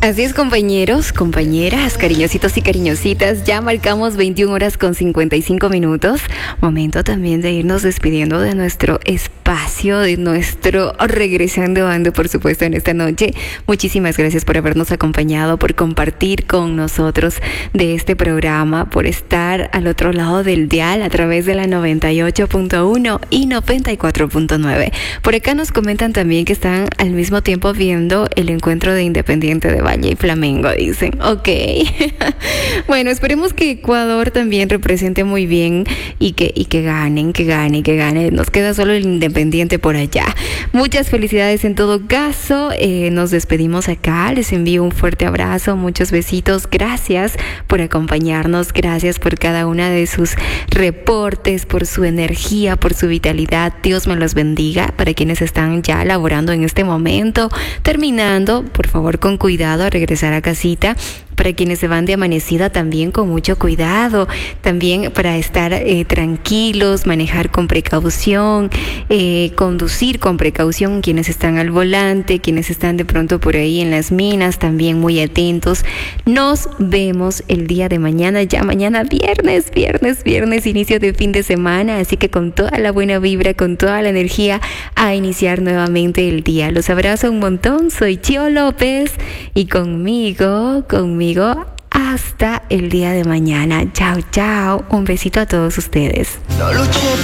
Así es, compañeros, compañeras, cariñositos y cariñositas, ya marcamos 21 horas con 55 minutos. Momento también de irnos despidiendo de nuestro espacio, de nuestro regresando ando, por supuesto, en esta noche. Muchísimas gracias por habernos acompañado, por compartir con nosotros de este programa, por estar al otro lado del dial a través de la 98.1 y 94.9. Por acá nos comentan también que están al mismo tiempo viendo el encuentro de Independiente de Valle y Flamengo, dicen. Ok. Bueno, esperemos que Ecuador también represente muy bien y que ganen. Nos queda solo el Independiente por allá. Muchas felicidades en todo caso. Nos despedimos acá. Les envío un fuerte abrazo, muchos besitos. Gracias por acompañarnos. Gracias por cada una de sus reportes, por su energía, por su vitalidad. Dios me los bendiga. Para quienes están ya laborando en este momento, terminando, por favor, con cuidado a regresar a casita. Para quienes se van de amanecida, también con mucho cuidado, también para estar tranquilos, manejar con precaución, conducir con precaución, quienes están al volante, quienes están de pronto por ahí en las minas, también muy atentos. Nos vemos el día de mañana, ya mañana viernes, inicio de fin de semana, así que con toda la buena vibra, con toda la energía, a iniciar nuevamente el día. Los abrazo un montón, soy Chio López y conmigo, hasta el día de mañana. Chao, un besito a todos ustedes. No luché